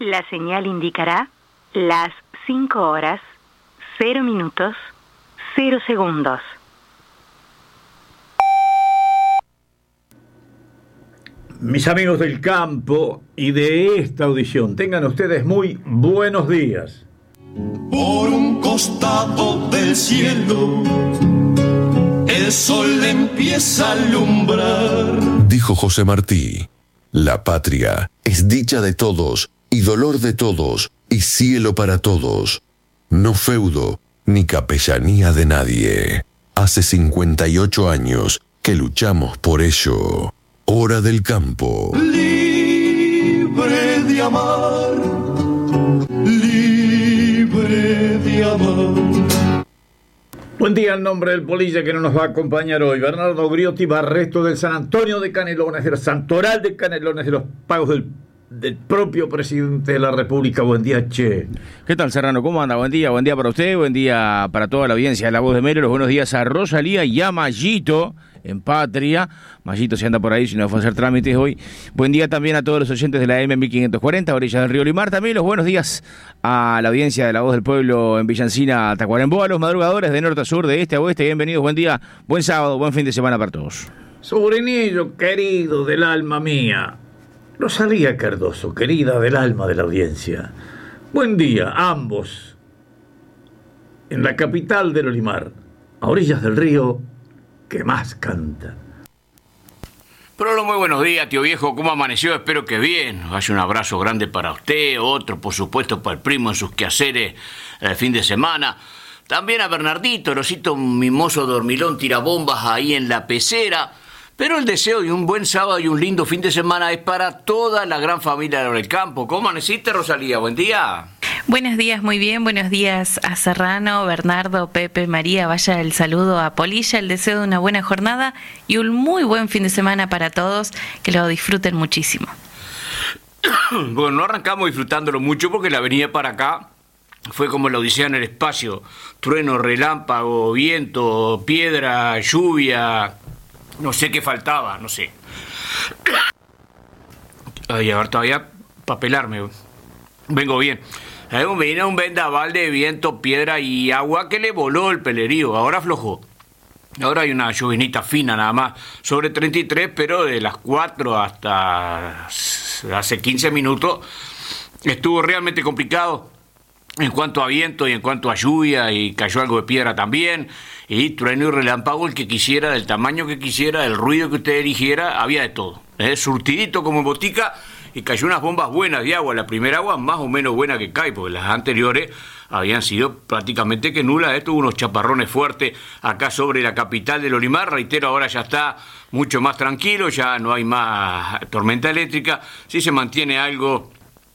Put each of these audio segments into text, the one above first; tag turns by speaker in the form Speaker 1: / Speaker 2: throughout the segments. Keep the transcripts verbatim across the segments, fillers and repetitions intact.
Speaker 1: La señal indicará las cinco horas, cero minutos, cero segundos.
Speaker 2: Mis amigos del campo y de esta audición, tengan ustedes muy buenos días.
Speaker 3: Por un costado del cielo, el sol empieza a alumbrar.
Speaker 4: Dijo José Martí, la patria es dicha de todos y dolor de todos y cielo para todos. No feudo ni capellanía de nadie. Hace cincuenta y ocho años que luchamos por ello. Hora del campo.
Speaker 3: Libre de amar, libre de amar.
Speaker 2: Buen día en nombre del Polilla que no nos va a acompañar hoy. Bernardo Griotti Barreto del San Antonio de Canelones, de la Santoral de Canelones, de los pagos del, del propio presidente de la República. Buen día, che.
Speaker 5: ¿Qué tal, Serrano? ¿Cómo anda? Buen día, buen día para usted, buen día para toda la audiencia de La Voz de Mero. Los buenos días a Rosalía y a Mayito en Patria. Mayito se anda por ahí si no fue a hacer trámites hoy. Buen día también a todos los oyentes de la M mil quinientos cuarenta, orilla del río Limar. También los buenos días a la audiencia de La Voz del Pueblo en Villancina, Tacuarembó, a los madrugadores de norte a sur, de este a oeste. Bienvenidos, buen día, buen sábado, buen fin de semana para todos.
Speaker 2: Sobrinillo querido del alma mía, Rosalía Cardoso, querida del alma de la audiencia. Buen día, ambos. En la capital del Olimar, a orillas del río que más canta.
Speaker 6: Pero muy buenos días, tío viejo, ¿cómo amaneció? Espero que bien. Vaya un abrazo grande para usted, otro por supuesto para el primo en sus quehaceres el fin de semana. También a Bernardito, el osito mimoso dormilón tirabombas ahí en la pecera. Pero el deseo de un buen sábado y un lindo fin de semana es para toda la gran familia del campo. ¿Cómo amaneciste, Rosalía? Buen día.
Speaker 7: Buenos días, muy bien. Buenos días a Serrano, Bernardo, Pepe, María. Vaya el saludo a Polilla, el deseo de una buena jornada y un muy buen fin de semana para todos, que lo disfruten muchísimo.
Speaker 6: Bueno, no arrancamos disfrutándolo mucho porque la venida para acá fue como la odisea en el espacio. Trueno, relámpago, viento, piedra, lluvia. No sé qué faltaba, no sé. Ay, a ver, todavía para pelarme. Vengo bien. Vino un vendaval de viento, piedra y agua que le voló el pelerío. Ahora aflojó. Ahora hay una lluvinita fina nada más, sobre treinta y tres, pero de las cuatro hasta hace quince minutos estuvo realmente complicado en cuanto a viento y en cuanto a lluvia, y cayó algo de piedra también, y trueno y relámpago, el que quisiera, del tamaño que quisiera, del ruido que usted eligiera, había de todo. ¿eh? Surtidito como en botica. Y cayó unas bombas buenas de agua. La primera agua más o menos buena que cae, porque las anteriores habían sido prácticamente que nulas. Esto hubo unos chaparrones fuertes acá sobre la capital del Olimar. Reitero, ahora ya está mucho más tranquilo, ya no hay más tormenta eléctrica. Sí se mantiene algo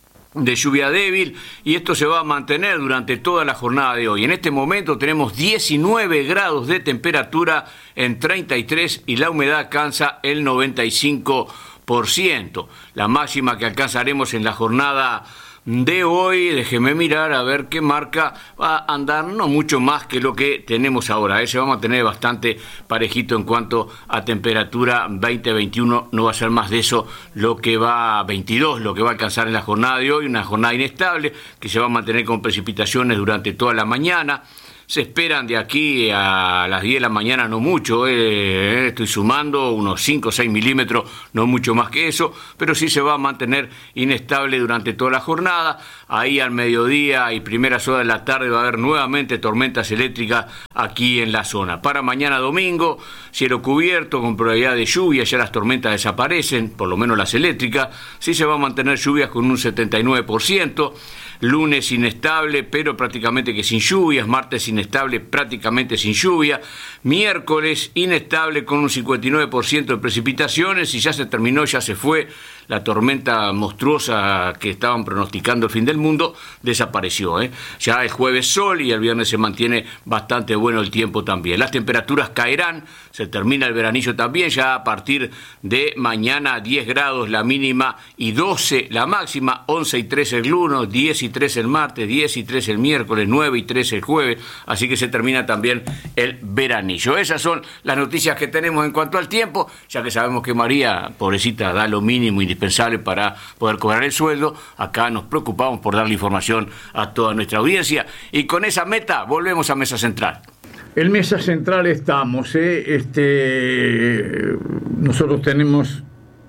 Speaker 6: de lluvia débil y esto se va a mantener durante toda la jornada de hoy. En este momento tenemos diecinueve grados de temperatura en treinta y tres y la humedad alcanza el noventa y cinco por ciento. Por ciento. La máxima que alcanzaremos en la jornada de hoy, déjeme mirar a ver qué marca, va a andar no mucho más que lo que tenemos ahora. ¿eh? Se va a mantener bastante parejito en cuanto a temperatura. Veinte, veintiuno, no va a ser más de eso lo que va a veintidós, lo que va a alcanzar en la jornada de hoy. Una jornada inestable que se va a mantener con precipitaciones durante toda la mañana. Se esperan de aquí a las diez de la mañana, no mucho, eh, estoy sumando unos cinco o seis milímetros, no mucho más que eso, pero sí se va a mantener inestable durante toda la jornada. Ahí al mediodía y primeras horas de la tarde va a haber nuevamente tormentas eléctricas aquí en la zona. Para mañana domingo, cielo cubierto con probabilidad de lluvia, ya las tormentas desaparecen, por lo menos las eléctricas. Sí se va a mantener lluvias con un setenta y nueve por ciento. Lunes inestable, pero prácticamente que sin lluvias. Martes inestable, prácticamente sin lluvia. Miércoles inestable con un cincuenta y nueve por ciento de precipitaciones, y ya se terminó, ya se fue la tormenta monstruosa que estaban pronosticando el fin del mundo, desapareció. ¿eh? Ya el jueves sol y el viernes se mantiene bastante bueno el tiempo también. Las temperaturas caerán, se termina el veranillo también, ya a partir de mañana diez grados la mínima y doce la máxima, once y trece el lunes, diez y trece el martes, diez y trece el miércoles, nueve y trece el jueves, así que se termina también el veranillo. Esas son las noticias que tenemos en cuanto al tiempo, ya que sabemos que María, pobrecita, da lo mínimo indispensable indispensable para poder cobrar el sueldo. Acá nos preocupamos por darle información a toda nuestra audiencia. Y con esa meta volvemos a Mesa Central.
Speaker 2: En Mesa Central estamos, ¿eh? este, nosotros tenemos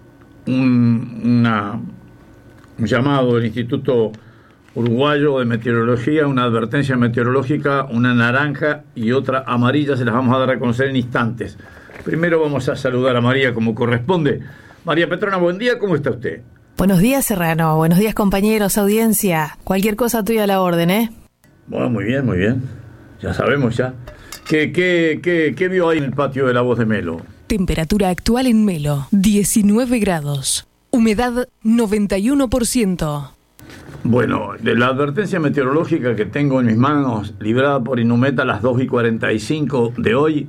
Speaker 2: un, una, un llamado del Instituto Uruguayo de Meteorología, una advertencia meteorológica, una naranja y otra amarilla, se las vamos a dar a conocer en instantes. Primero vamos a saludar a María como corresponde. María Petrona, buen día, ¿cómo está usted?
Speaker 8: Buenos días, Serrano, buenos días, compañeros, audiencia. Cualquier cosa tuya a la orden, ¿eh?
Speaker 2: Bueno, muy bien, muy bien. Ya sabemos ya. ¿Qué, qué, qué, qué vio ahí en el patio de La Voz de Melo?
Speaker 8: Temperatura actual en Melo, diecinueve grados. Humedad noventa y uno por ciento.
Speaker 2: Bueno, de la advertencia meteorológica que tengo en mis manos, librada por Inumet a las dos y cuarenta y cinco de hoy,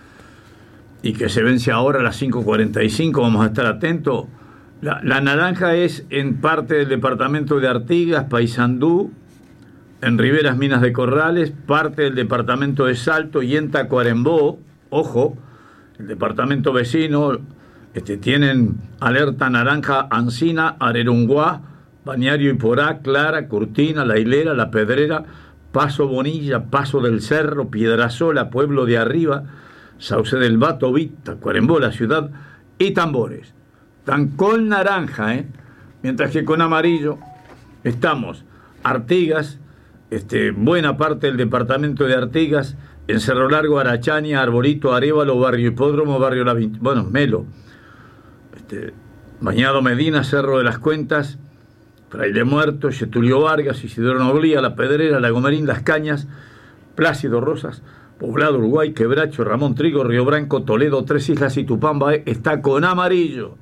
Speaker 2: y que se vence ahora a las cinco y cuarenta y cinco, vamos a estar atentos. La, la naranja es en parte del departamento de Artigas, Paysandú, en Riberas Minas de Corrales, parte del departamento de Salto y en Tacuarembó. Ojo, el departamento vecino, este, tienen alerta naranja Ancina, Arerunguá, Bañario Iporá, Clara, Curtina, La Hilera, La Pedrera, Paso Bonilla, Paso del Cerro, Piedrasola, Pueblo de Arriba, Sauce del Bato, Vita, Tacuarembó, La Ciudad y Tambores. Están con naranja, ¿eh? Mientras que con amarillo estamos Artigas, este, buena parte del departamento de Artigas, en Cerro Largo, Arachaña, Arbolito, Arévalo, Barrio Hipódromo, Barrio La Vinti, bueno, Melo, este, Bañado Medina, Cerro de las Cuentas, Fraile Muerto, Getulio Vargas, Isidoro Noblía, La Pedrera, La Gomerín, Las Cañas, Plácido Rosas, Poblado Uruguay, Quebracho, Ramón Trigo, Río Branco, Toledo, Tres Islas y Tupamba está con amarillo.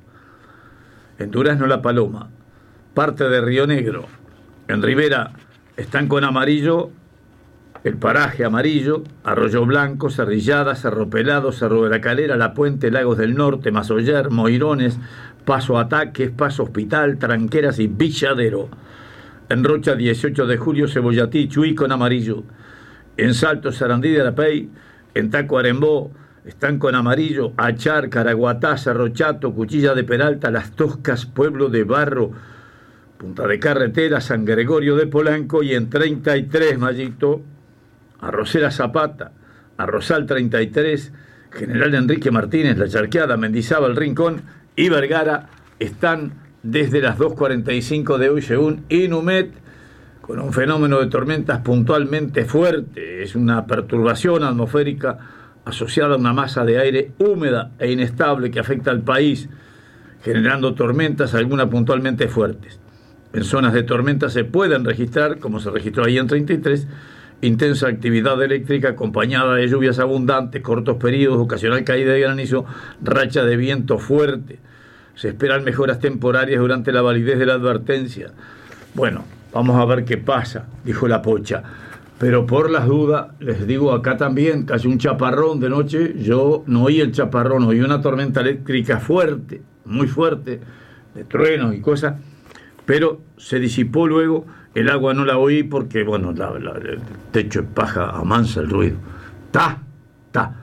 Speaker 2: En Durazno, La Paloma, parte de Río Negro, en Rivera están con amarillo, el paraje amarillo, Arroyo Blanco, Cerrillada, Cerro Pelado, Cerro de la Calera, La Puente, Lagos del Norte, Mazoyer, Moirones, Paso Ataques, Paso Hospital, Tranqueras y Villadero. En Rocha, dieciocho de julio, Cebollatí, Chuy con amarillo. En Salto, Sarandí de Arapey, en Tacuarembó, están con amarillo, Achar, Caraguatá, Cerro Chato, Cuchilla de Peralta, Las Toscas, Pueblo de Barro, Punta de Carretera, San Gregorio de Polanco, y en treinta y tres, Mayito, Arrocera Zapata, Arrozal treinta y tres, General Enrique Martínez, La Charqueada, Mendizábal, Rincón y Vergara están desde las dos cuarenta y cinco de hoy, según Inumet, con un fenómeno de tormentas puntualmente fuerte. Es una perturbación atmosférica asociada a una masa de aire húmeda e inestable que afecta al país, generando tormentas, algunas puntualmente fuertes. En zonas de tormenta se pueden registrar, como se registró ahí en treinta y tres, intensa actividad eléctrica acompañada de lluvias abundantes, cortos periodos, ocasional caída de granizo, racha de viento fuerte. Se esperan mejoras temporarias durante la validez de la advertencia. Bueno, vamos a ver qué pasa, dijo la Pocha. Pero por las dudas, les digo acá también, cayó un chaparrón de noche. Yo no oí el chaparrón, oí una tormenta eléctrica fuerte, muy fuerte, de truenos y cosas, pero se disipó luego. El agua no la oí porque, bueno, la, la, el techo de paja amansa el ruido. Ta, ta.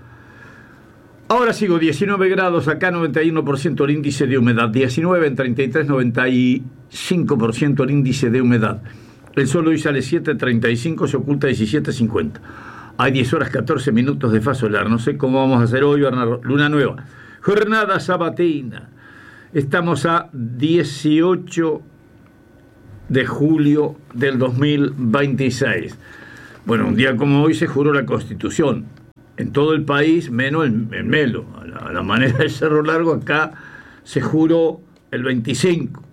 Speaker 2: Ahora sigo, diecinueve grados, acá noventa y uno por ciento el índice de humedad. diecinueve en treinta y tres, noventa y cinco por ciento el índice de humedad. El sol hoy sale siete treinta y cinco, se oculta diecisiete cincuenta. Hay diez horas catorce minutos de faz solar. No sé cómo vamos a hacer hoy, Bernardo. Luna nueva. Jornada sabatina. Estamos a dieciocho de julio del dos mil veintiséis. Bueno, un día como hoy se juró la Constitución. En todo el país, menos en, en Melo. A la, a la manera del Cerro Largo, acá se juró el veinticinco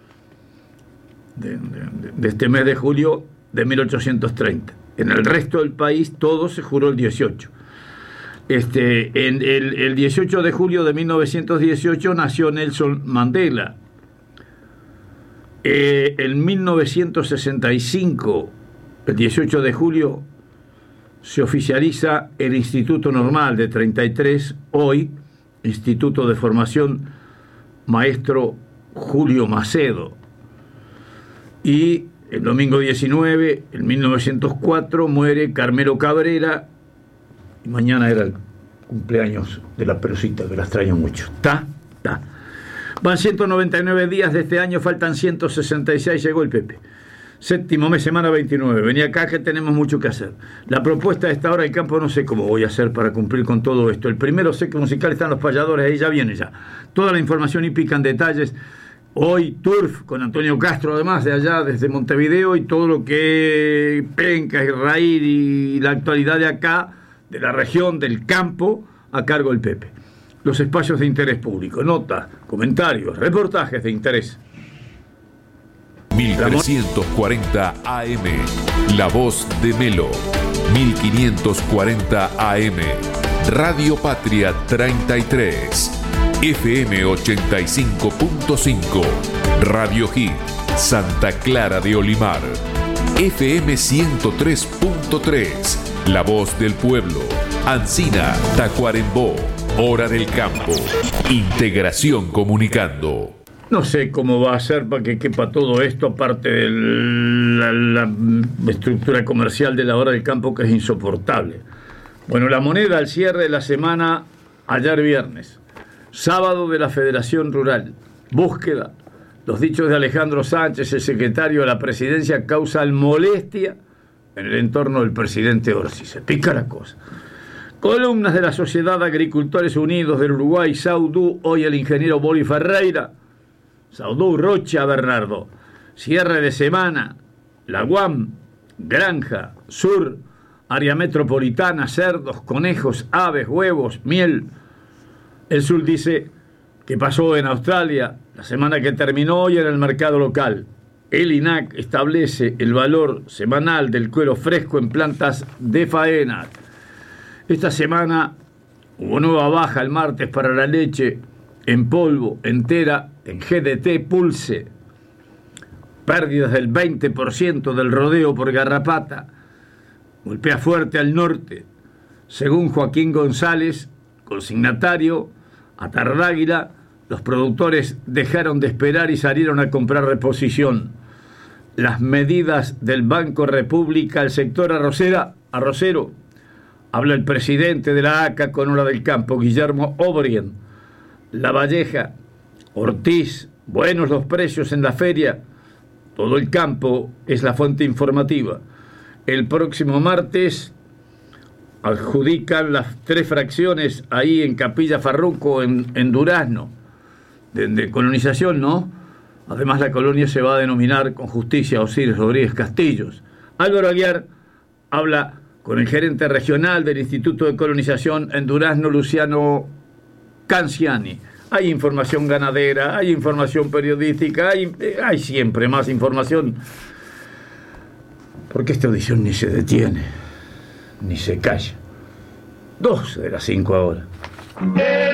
Speaker 2: de, de, de este mes de julio de mil ochocientos treinta. En el resto del país todo se juró el dieciocho. Este, en el, el dieciocho de julio de mil novecientos dieciocho nació Nelson Mandela. Eh, en mil novecientos sesenta y cinco, el dieciocho de julio, se oficializa el Instituto Normal de treinta y tres, hoy Instituto de Formación Maestro Julio Macedo. Y el domingo diecinueve, en mil novecientos cuatro, muere Carmelo Cabrera, y mañana era el cumpleaños de la Perucita, que la extraño mucho. Ta, ta. Van ciento noventa y nueve días de este año, faltan ciento sesenta y seis, llegó el Pepe. Séptimo mes, semana veintinueve. Venía acá que tenemos mucho que hacer. La propuesta de esta hora del campo, no sé cómo voy a hacer para cumplir con todo esto. El primero seco musical están los payadores, ahí ya viene ya. Toda la información hípica en detalles. Hoy Turf con Antonio Castro, además de allá, desde Montevideo, y todo lo que Penca y Raír y la actualidad de acá, de la región, del campo, a cargo del Pepe. Los espacios de interés público, notas, comentarios, reportajes de interés.
Speaker 9: mil trescientos cuarenta A M, La Voz de Melo. mil quinientos cuarenta A M, Radio Patria treinta y tres. F M ochenta y cinco punto cinco, Radio Hit, Santa Clara de Olimar. F M ciento tres punto tres, La Voz del Pueblo. Ancina, Tacuarembó. Hora del Campo. Integración Comunicando.
Speaker 2: No sé cómo va a ser para que quepa todo esto, aparte de la, la estructura comercial de la Hora del Campo, que es insoportable. Bueno, la moneda al cierre de la semana, ayer viernes. Sábado de la Federación Rural. Búsqueda. Los dichos de Alejandro Sánchez, el secretario de la Presidencia, causan molestia en el entorno del presidente Orsi. Se pica la cosa. Columnas de la Sociedad de Agricultores Unidos del Uruguay, Saudú, hoy el ingeniero Boli Ferreira. Saudú, Rocha, Bernardo. Cierre de semana. La U A M, Granja, Sur, área metropolitana, cerdos, conejos, aves, huevos, miel. El Sur dice que pasó en Australia la semana que terminó hoy en el mercado local. El I N A C establece el valor semanal del cuero fresco en plantas de faena. Esta semana hubo nueva baja el martes para la leche en polvo, entera, en G D T Pulse. Pérdidas del veinte por ciento del rodeo por garrapata. Golpea fuerte al norte. Según Joaquín González, consignatario, a Tardáguila, los productores dejaron de esperar y salieron a comprar reposición. Las medidas del Banco República al sector arrocera, arrocero. Habla el presidente de la A C A con Hora del Campo, Guillermo O'Brien. La Valleja, Ortiz, buenos los precios en la feria. Todo el campo es la fuente informativa. El próximo martes adjudican las tres fracciones ahí en Capilla Farruco, en, en Durazno, de, de colonización, ¿no? Además, la colonia se va a denominar con justicia Osiris Rodríguez Castillos. Álvaro Aguiar habla con el gerente regional del Instituto de Colonización en Durazno, Luciano Canciani. Hay información ganadera, hay información periodística, hay, hay siempre más información. Porque esta audición ni se detiene, ni se calla. Dos de las cinco ahora.